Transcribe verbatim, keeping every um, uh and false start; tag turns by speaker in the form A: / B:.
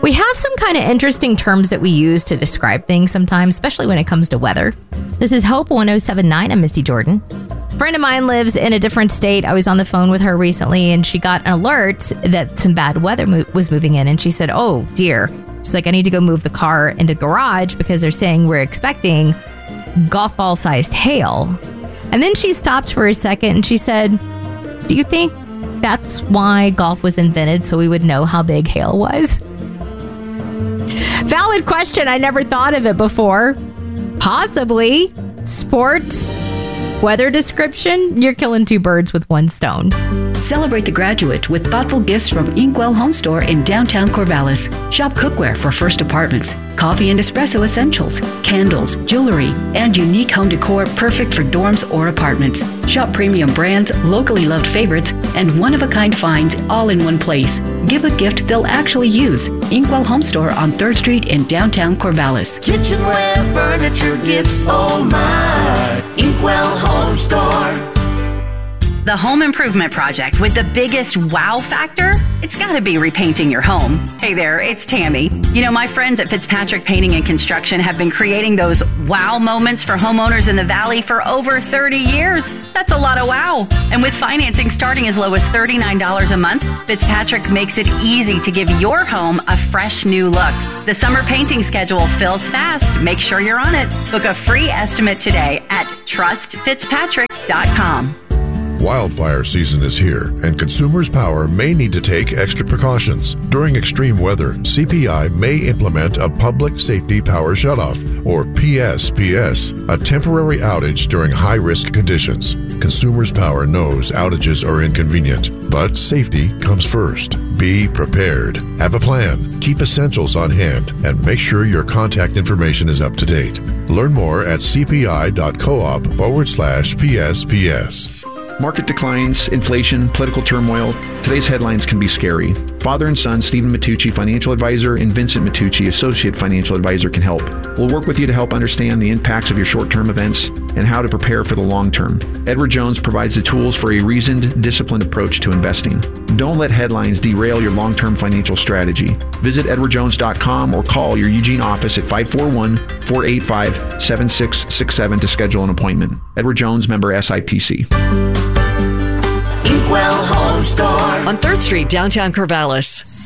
A: We have some kind of interesting terms that we use to describe things sometimes, especially when it comes to weather. This is Hope one oh seven point nine. I'm Misty Jordan. A friend of mine lives in a different state. I was on the phone with her recently, and she got an alert that some bad weather mo- was moving in. And she said, oh, dear. She's like, I need to go move the car in the garage because they're saying we're expecting golf ball-sized hail. And then she stopped for a second, and she said, do you think that's why golf was invented, so we would know how big hail was? Valid question. I never thought of it before. Possibly. Sport, weather description. You're killing two birds with one stone.
B: Celebrate the graduate with thoughtful gifts from Inkwell Home Store in downtown Corvallis. Shop cookware for first apartments, coffee and espresso essentials, candles, jewelry, and unique home decor perfect for dorms or apartments. Shop premium brands, locally loved favorites, and one-of-a-kind finds all in one place. Give a gift they'll actually use. Inkwell Home Store on third Street in downtown Corvallis.
C: Kitchenware, furniture, gifts, oh my. Inkwell Home Store.
D: The home improvement project with the biggest wow factor? It's got to be repainting your home. Hey there, it's Tammy. You know, my friends at Fitzpatrick Painting and Construction have been creating those wow moments for homeowners in the Valley for over thirty years. That's a lot of wow. And with financing starting as low as thirty-nine dollars a month, Fitzpatrick makes it easy to give your home a fresh new look. The summer painting schedule fills fast. Make sure you're on it. Book a free estimate today at trust fitzpatrick dot com.
E: Wildfire season is here, and Consumers Power may need to take extra precautions. During extreme weather, C P I may implement a Public Safety Power Shutoff, or P S P S, a temporary outage during high-risk conditions. Consumers Power knows outages are inconvenient, but safety comes first. Be prepared. Have a plan. Keep essentials on hand, and make sure your contact information is up to date. Learn more at cpi.coop forward slash PSPS.
F: Market declines, inflation, political turmoil. Today's headlines can be scary. Father and son, Stephen Matucci, financial advisor, and Vincent Matucci, associate financial advisor, can help. We'll work with you to help understand the impacts of your short-term events and how to prepare for the long term. Edward Jones provides the tools for a reasoned, disciplined approach to investing. Don't let headlines derail your long-term financial strategy. Visit edward jones dot com or call your Eugene office at five four one, four eight five, seven six six seven to schedule an appointment. Edward Jones, member S I P C.
C: Inkwell Home Store
G: on third Street, downtown Corvallis.